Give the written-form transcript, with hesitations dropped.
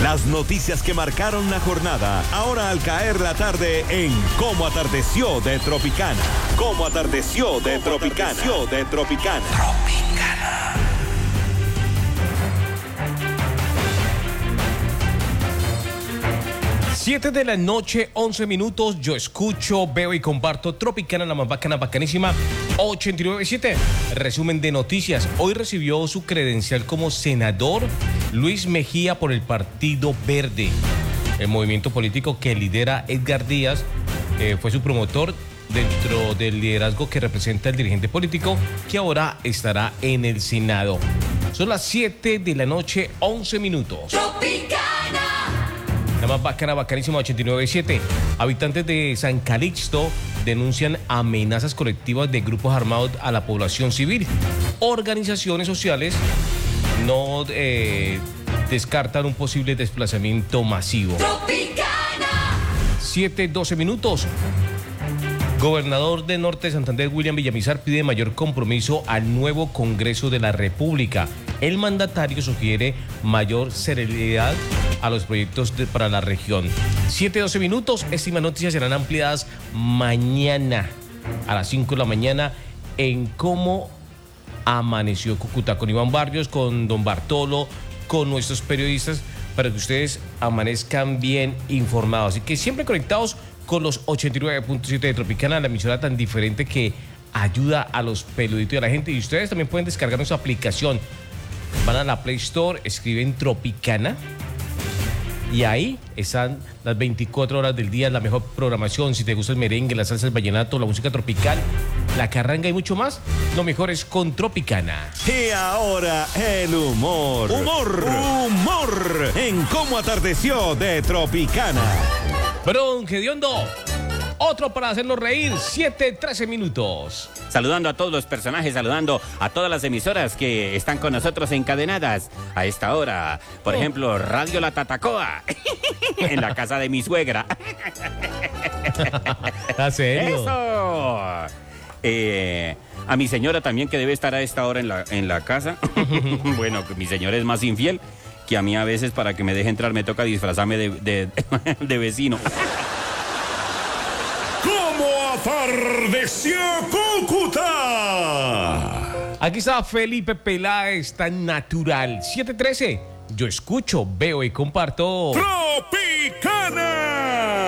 Las noticias que marcaron la jornada, ahora al caer la tarde en Cómo Atardeció de Tropicana. Cómo Atardeció de Tropicana. Tropicana. 7 de la noche, 11 minutos. Yo escucho, veo y comparto Tropicana, la más bacana, bacanísima, 89.7. Resumen de noticias. Hoy recibió su credencial como senador Luis Mejía por el Partido Verde. El movimiento político que lidera Edgar Díaz fue su promotor dentro del liderazgo que representa el dirigente político que ahora estará en el Senado. Son las 7 de la noche, 11 minutos. Tropicana. La más bacana, bacanísima, 89.7. Habitantes de San Calixto denuncian amenazas colectivas de grupos armados a la población civil. Organizaciones sociales no descartan un posible desplazamiento masivo. Tropicana. 7:12 minutos. Gobernador de Norte de Santander, William Villamizar, pide mayor compromiso al nuevo Congreso de la República. El mandatario sugiere mayor celeridad a los proyectos para la región. 7:12 minutos. Estas noticias serán ampliadas mañana a las 5 de la mañana en Cómo Amaneció Cúcuta, con Iván Barrios, con don Bartolo, con nuestros periodistas, para que ustedes amanezcan bien informados. Así que siempre conectados con los 89.7 de Tropicana, la emisora tan diferente que ayuda a los peluditos y a la gente. Y ustedes también pueden descargar nuestra aplicación. Van a la Play Store, escriben Tropicana y ahí están las 24 horas del día, la mejor programación. Si te gusta el merengue, la salsa, el vallenato, la música tropical, la carranga y mucho más, lo mejor es con Tropicana. Y ahora el humor. Humor en Cómo Atardeció de Tropicana. Bronque de Hondo, otro para hacernos reír. 7:13 minutos. Saludando a todos los personajes, saludando a todas las emisoras que están con nosotros encadenadas a esta hora. Por ejemplo, Radio La Tatacoa, en la casa de mi suegra. ¿En serio? ¡Eso! A mi señora también, que debe estar a esta hora en la casa. Bueno, mi señora es más infiel que a mí a veces. Para que me deje entrar me toca disfrazarme de vecino. ¿Cómo atardeció Cúcuta? Aquí está Felipe Peláez, tan natural. 7:13. Yo escucho, veo y comparto. Tropicana.